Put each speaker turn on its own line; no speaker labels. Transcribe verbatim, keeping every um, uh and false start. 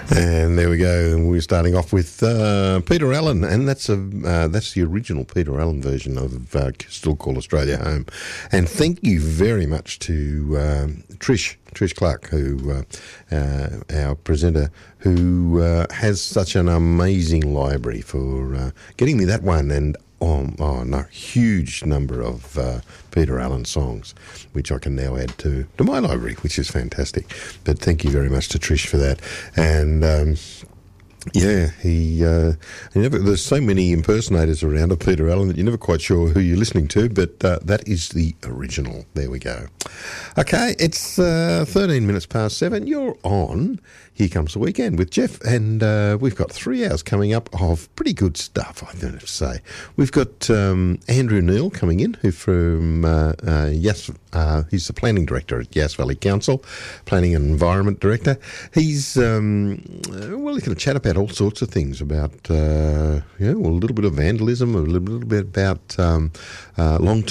And there we go. We're starting off with uh, Peter Allen, and that's a uh, that's the original Peter Allen version of uh, Still Call Australia Home. And thank you very much to um, Trish Trish Clark, who uh, uh, our presenter, who uh, has such an amazing library for uh, getting me that one and. Oh, oh no, huge number of uh, Peter Allen songs, which I can now add to, to my library, which is fantastic. But thank you very much to Trish for that. And um, yeah, he, uh, he never, there's so many impersonators around of Peter Allen that you're never quite sure who you're listening to, but uh, that is the original. There we go. Okay, it's uh, thirteen minutes past seven. You're on Here Comes the Weekend with Jeff, and uh, we've got three hours coming up of pretty good stuff, I have to say. We've got um, Andrew Neil coming in, who from uh, uh, Yass, uh, he's the planning director at Yass Valley Council, planning and environment director. He's um, well, he's going to chat about all sorts of things about uh, yeah, well, a little bit of vandalism, a little, little bit about um, uh, long.